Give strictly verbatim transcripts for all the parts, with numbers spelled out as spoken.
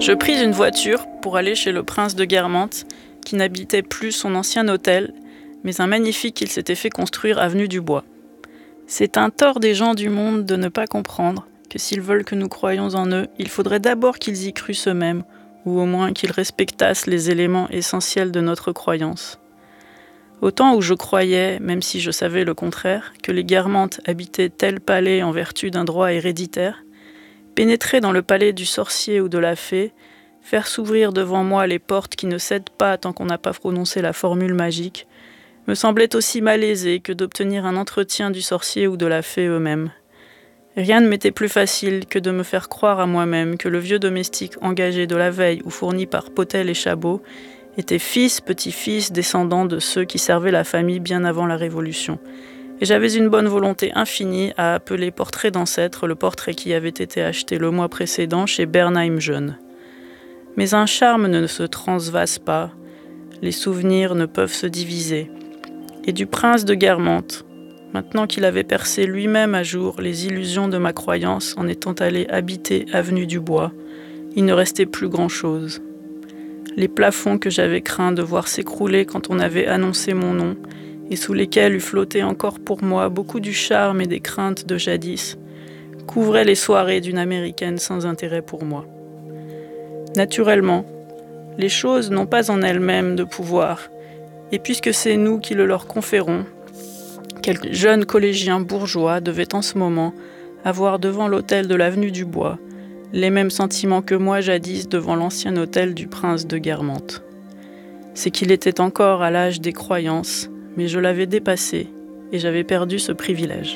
Je pris une voiture pour aller chez le prince de Guermantes, qui n'habitait plus son ancien hôtel, mais un magnifique qu'il s'était fait construire avenue du Bois. C'est un tort des gens du monde de ne pas comprendre que s'ils veulent que nous croyions en eux, il faudrait d'abord qu'ils y crussent eux-mêmes, ou au moins qu'ils respectassent les éléments essentiels de notre croyance. Au temps où je croyais, même si je savais le contraire, que les Guermantes habitaient tel palais en vertu d'un droit héréditaire, pénétrer dans le palais du sorcier ou de la fée, faire s'ouvrir devant moi les portes qui ne cèdent pas tant qu'on n'a pas prononcé la formule magique, me semblait aussi malaisé que d'obtenir un entretien du sorcier ou de la fée eux-mêmes. Rien ne m'était plus facile que de me faire croire à moi-même que le vieux domestique engagé de la veille ou fourni par Potel et Chabot était fils, petit-fils, descendant de ceux qui servaient la famille bien avant la Révolution. Et j'avais une bonne volonté infinie à appeler portrait d'ancêtre le portrait qui avait été acheté le mois précédent chez Bernheim Jeune. Mais un charme ne se transvase pas, les souvenirs ne peuvent se diviser. Et du prince de Guermantes, maintenant qu'il avait percé lui-même à jour les illusions de ma croyance en étant allé habiter avenue du Bois, il ne restait plus grand-chose. Les plafonds que j'avais craint de voir s'écrouler quand on avait annoncé mon nom, et sous lesquels eût flotté encore pour moi beaucoup du charme et des craintes de jadis, couvraient les soirées d'une Américaine sans intérêt pour moi. Naturellement, les choses n'ont pas en elles-mêmes de pouvoir, et puisque c'est nous qui le leur conférons, quelques jeunes collégiens bourgeois devaient en ce moment avoir devant l'hôtel de l'avenue du Bois les mêmes sentiments que moi jadis devant l'ancien hôtel du prince de Guermantes. C'est qu'il était encore à l'âge des croyances, mais je l'avais dépassé et j'avais perdu ce privilège.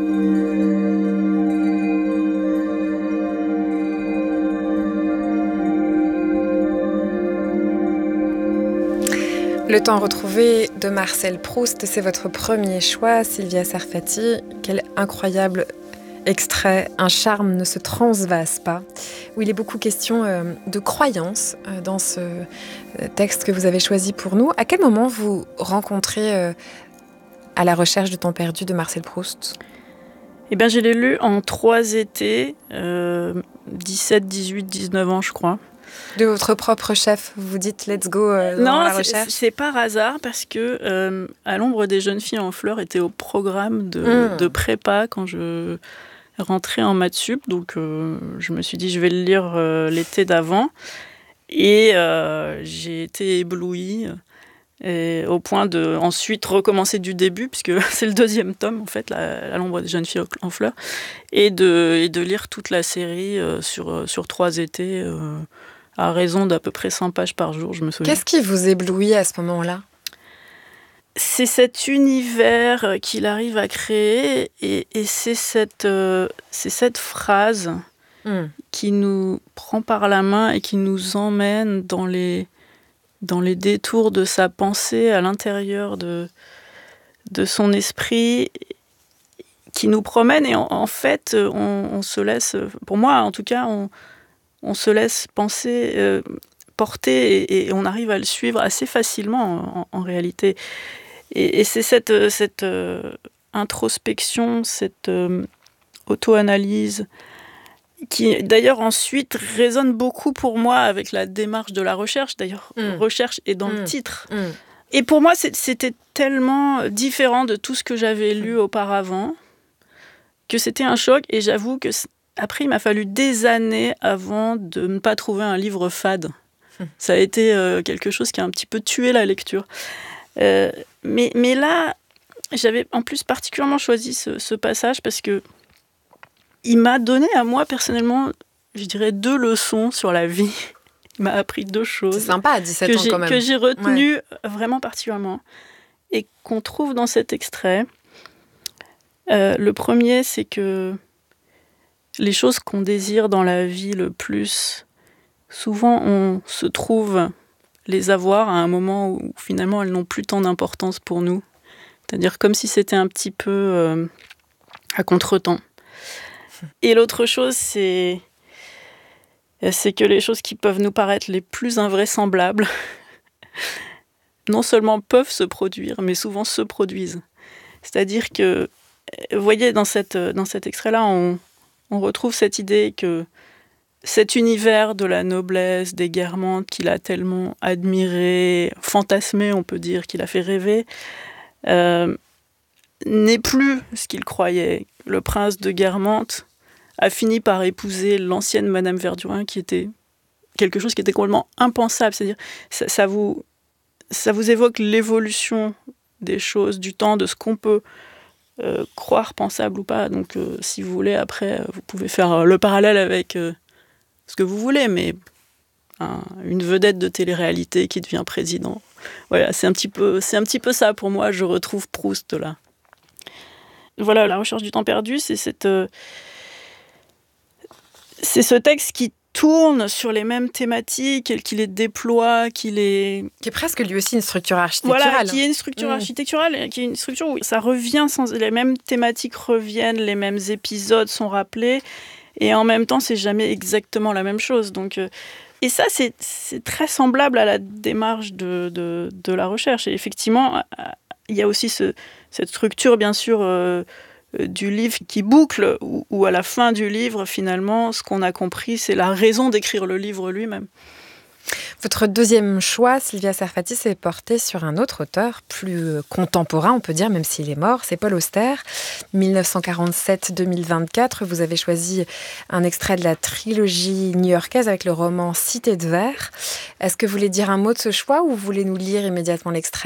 Le temps retrouvé de Marcel Proust, c'est votre premier choix, Sylvia Sarfati. Quel incroyable extrait, un charme ne se transvase pas, où il est beaucoup question euh, de croyance euh, dans ce euh, texte que vous avez choisi pour nous. À quel moment vous rencontrez euh, À la recherche du temps perdu de Marcel Proust ? Eh bien, je l'ai lu en trois étés, euh, dix-sept, dix-huit, dix-neuf ans, je crois. De votre propre chef, vous vous dites let's go euh, dans non, la c'est, recherche ? c'est par hasard parce que euh, À l'ombre des jeunes filles en fleurs était au programme de, mmh. de prépa quand je rentrais en maths sup, donc euh, je me suis dit je vais le lire euh, l'été d'avant et euh, j'ai été éblouie et au point de ensuite recommencer du début puisque c'est le deuxième tome en fait, la, À l'ombre des jeunes filles en fleurs, et de, et de lire toute la série euh, sur, sur trois étés. Euh, à raison d'à peu près cent pages par jour, je me souviens. Qu'est-ce qui vous éblouit à ce moment-là ? C'est cet univers qu'il arrive à créer et, et c'est, cette, euh, c'est cette phrase mm. qui nous prend par la main et qui nous emmène dans les, dans les détours de sa pensée à l'intérieur de, de son esprit, qui nous promène et en, en fait, on, on se laisse, pour moi en tout cas, on On se laisse penser, euh, porter et, et on arrive à le suivre assez facilement en, en réalité. Et, et c'est cette, cette euh, introspection, cette euh, auto-analyse qui d'ailleurs ensuite résonne beaucoup pour moi avec la démarche de la recherche. D'ailleurs, mmh. recherche est dans mmh. le titre. Mmh. Et pour moi, c'est, c'était tellement différent de tout ce que j'avais lu auparavant que c'était un choc. Et j'avoue que après, il m'a fallu des années avant de ne pas trouver un livre fade. Mmh. Ça a été euh, quelque chose qui a un petit peu tué la lecture. Euh, mais, mais là, j'avais en plus particulièrement choisi ce, ce passage parce que il m'a donné à moi personnellement, je dirais, deux leçons sur la vie. Il m'a appris deux choses. C'est sympa à dix-sept ans quand même. Que j'ai retenues ouais. vraiment particulièrement et qu'on trouve dans cet extrait. Euh, le premier, c'est que les choses qu'on désire dans la vie le plus, souvent on se trouve les avoir à un moment où finalement elles n'ont plus tant d'importance pour nous. C'est-à-dire comme si c'était un petit peu euh, à contretemps. Et l'autre chose, c'est, c'est que les choses qui peuvent nous paraître les plus invraisemblables, non seulement peuvent se produire, mais souvent se produisent. C'est-à-dire que, vous voyez, dans, cette, dans cet extrait-là, on, on retrouve cette idée que cet univers de la noblesse, des Guermantes qu'il a tellement admiré, fantasmé, on peut dire, qu'il a fait rêver, euh, n'est plus ce qu'il croyait. Le prince de Guermantes a fini par épouser l'ancienne Madame Verdurin, qui était quelque chose qui était complètement impensable. C'est-à-dire, ça, ça, vous, ça vous évoque l'évolution des choses, du temps, de ce qu'on peut euh, croire pensable ou pas. Donc, euh, si vous voulez, après, vous pouvez faire le parallèle avec euh, ce que vous voulez, mais un, une vedette de télé-réalité qui devient président. Voilà, c'est un petit peu, c'est un petit peu ça pour moi. Je retrouve Proust là. Voilà, La recherche du temps perdu, c'est cette, euh, c'est ce texte qui tourne sur les mêmes thématiques, qui les déploie, qui les... Qui est presque lui aussi une structure architecturale. Voilà, qui est une structure mmh. architecturale, qui est une structure où ça revient, sans... les mêmes thématiques reviennent, les mêmes épisodes sont rappelés, et en même temps, c'est jamais exactement la même chose. Donc, euh... Et ça, c'est, c'est très semblable à la démarche de, de, de la recherche. Et effectivement, il y a aussi ce, cette structure, bien sûr, euh, du livre qui boucle, où, où à la fin du livre, finalement, ce qu'on a compris, c'est la raison d'écrire le livre lui-même. Votre deuxième choix, Sylvia Sarfati, s'est porté sur un autre auteur, plus contemporain, on peut dire, même s'il est mort, c'est Paul Auster. dix-neuf cent quarante-sept à deux mille vingt-quatre, vous avez choisi un extrait de la trilogie new-yorkaise avec le roman Cité de verre. Est-ce que vous voulez dire un mot de ce choix ou vous voulez nous lire immédiatement l'extrait ?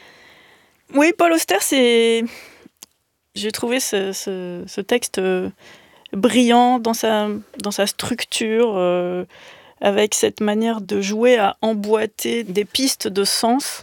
Oui, Paul Auster, c'est... J'ai trouvé ce, ce, ce texte brillant dans sa, dans sa structure, euh, avec cette manière de jouer à emboîter des pistes de sens.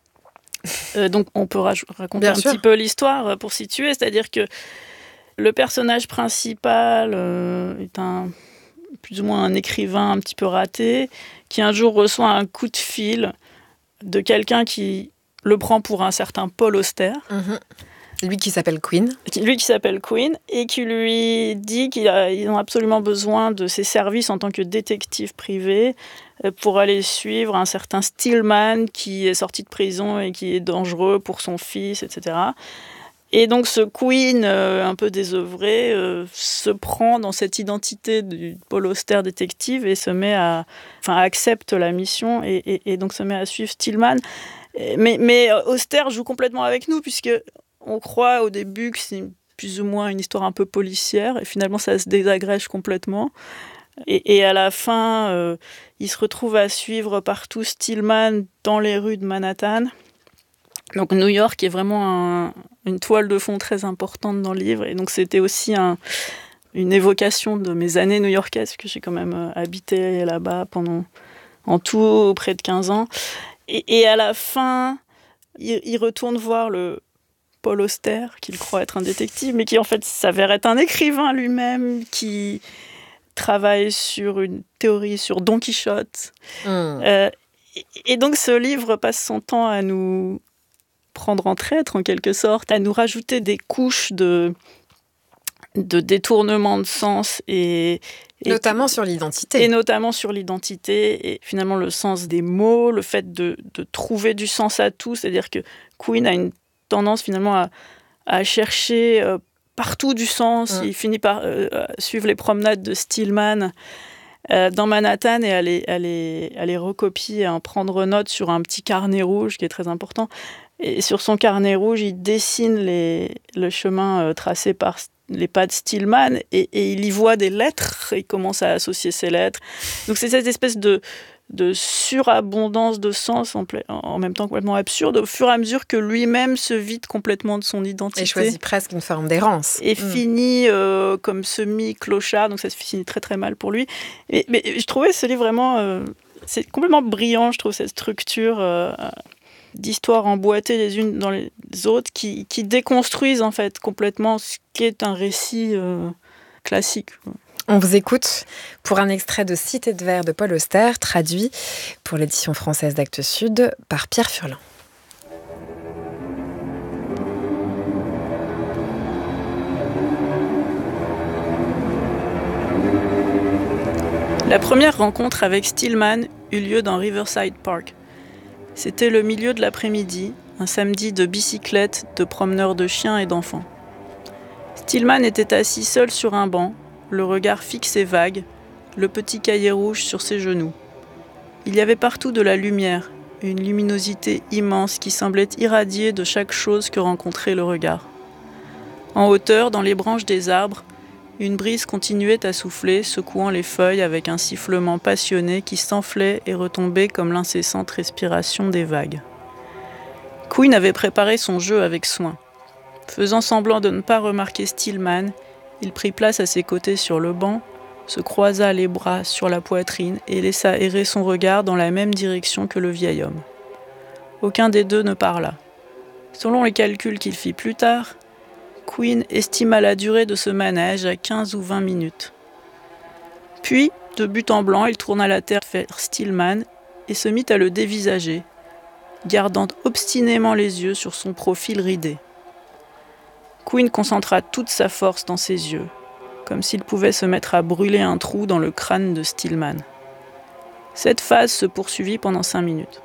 Euh, donc on peut ra- raconter Bien un sûr. petit peu l'histoire pour situer, c'est-à-dire que le personnage principal euh, est un, plus ou moins un écrivain un petit peu raté, qui un jour reçoit un coup de fil de quelqu'un qui le prend pour un certain Paul Auster. Mmh. Lui qui s'appelle Queen. Lui qui s'appelle Queen et qui lui dit qu'ils ont absolument besoin de ses services en tant que détective privé pour aller suivre un certain Stillman qui est sorti de prison et qui est dangereux pour son fils, et cetera. Et donc ce Queen, euh, un peu désœuvré, euh, se prend dans cette identité du Paul Auster détective et se met à, enfin accepte la mission et, et, et donc se met à suivre Stillman. Mais, mais Auster joue complètement avec nous puisque on croit au début que c'est plus ou moins une histoire un peu policière et finalement ça se désagrège complètement. Et, et à la fin, euh, il se retrouve à suivre partout Stillman dans les rues de Manhattan. Donc New York est vraiment un, une toile de fond très importante dans le livre. Et donc c'était aussi un, une évocation de mes années new-yorkaises, parce que j'ai quand même habité là-bas pendant en tout près de quinze ans. Et, et à la fin, il, il retourne voir le Paul Auster, qu'il croit être un détective, mais qui en fait s'avère être un écrivain lui-même, qui travaille sur une théorie sur Don Quichotte. Mmh. Euh, et, et donc ce livre passe son temps à nous prendre en traître, en quelque sorte, à nous rajouter des couches de, de détournement de sens et... Et notamment sur l'identité. Et notamment sur l'identité, et finalement le sens des mots, le fait de, de trouver du sens à tout, c'est-à-dire que Queen a une tendance finalement à, à chercher euh, partout du sens. Mmh. Il finit par euh, suivre les promenades de Stillman euh, dans Manhattan et à les, à, les, à les recopier, à en prendre note sur un petit carnet rouge qui est très important. Et sur son carnet rouge, il dessine les, le chemin euh, tracé par les pas de Stillman et, et il y voit des lettres et il commence à associer ces lettres. Donc c'est cette espèce de de surabondance de sens en, pla- en même temps complètement absurde au fur et à mesure que lui-même se vide complètement de son identité. Et choisit presque une forme d'errance. Et mmh. finit euh, comme semi-clochard, donc ça se finit très très mal pour lui. Et, mais je trouvais ce livre vraiment... Euh, c'est complètement brillant, je trouve, cette structure euh, d'histoires emboîtées les unes dans les autres qui, qui déconstruisent en fait complètement ce qu'est un récit euh, classique. On vous écoute pour un extrait de Cité de verre de Paul Auster, traduit pour l'édition française d'Actes Sud par Pierre Furlan. La première rencontre avec Stillman eut lieu dans Riverside Park. C'était le milieu de l'après-midi, un samedi de bicyclette, de promeneurs de chiens et d'enfants. Stillman était assis seul sur un banc, le regard fixe et vague, le petit cahier rouge sur ses genoux. Il y avait partout de la lumière, une luminosité immense qui semblait irradier de chaque chose que rencontrait le regard. En hauteur, dans les branches des arbres, une brise continuait à souffler, secouant les feuilles avec un sifflement passionné qui s'enflait et retombait comme l'incessante respiration des vagues. Quinn avait préparé son jeu avec soin. Faisant semblant de ne pas remarquer Stillman, il prit place à ses côtés sur le banc, se croisa les bras sur la poitrine et laissa errer son regard dans la même direction que le vieil homme. Aucun des deux ne parla. Selon les calculs qu'il fit plus tard, Quinn estima la durée de ce manège à quinze ou vingt minutes. Puis, de but en blanc, il tourna la tête vers Stillman et se mit à le dévisager, gardant obstinément les yeux sur son profil ridé. Quinn concentra toute sa force dans ses yeux, comme s'il pouvait se mettre à brûler un trou dans le crâne de Stillman. Cette phase se poursuivit pendant cinq minutes.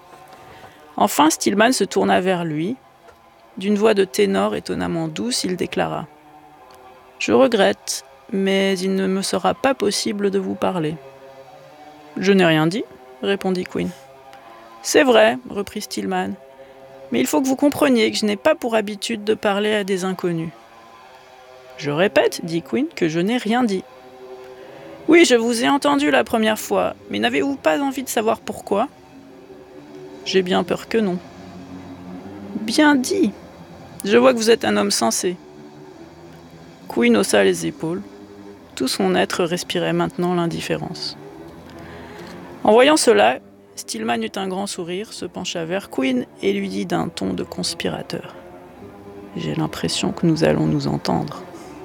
Enfin, Stillman se tourna vers lui. D'une voix de ténor étonnamment douce, il déclara « Je regrette, mais il ne me sera pas possible de vous parler. »« Je n'ai rien dit, » répondit Quinn. « C'est vrai, » reprit Stillman, « mais il faut que vous compreniez que je n'ai pas pour habitude de parler à des inconnus. »« Je répète, » dit Quinn, « que je n'ai rien dit. »« Oui, je vous ai entendu la première fois, mais n'avez-vous pas envie de savoir pourquoi ?»« J'ai bien peur que non. »« Bien dit. Je vois que vous êtes un homme sensé. » Quinn haussa les épaules. Tout son être respirait maintenant l'indifférence. En voyant cela, Stillman eut un grand sourire, se pencha vers Quinn et lui dit d'un ton de conspirateur. « J'ai l'impression que nous allons nous entendre. »«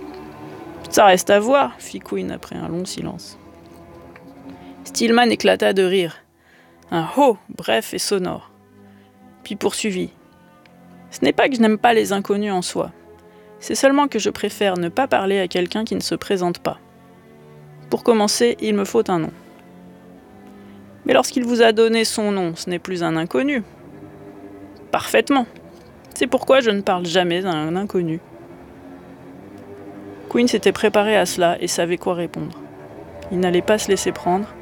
Ça reste à voir, » fit Quinn après un long silence. Stillman éclata de rire. Un « ho » bref et sonore. Puis poursuivit. « Ce n'est pas que je n'aime pas les inconnus en soi. C'est seulement que je préfère ne pas parler à quelqu'un qui ne se présente pas. Pour commencer, il me faut un nom. Mais lorsqu'il vous a donné son nom, ce n'est plus un inconnu. Parfaitement. C'est pourquoi je ne parle jamais à un inconnu. » Quinn s'était préparé à cela et savait quoi répondre. Il n'allait pas se laisser prendre.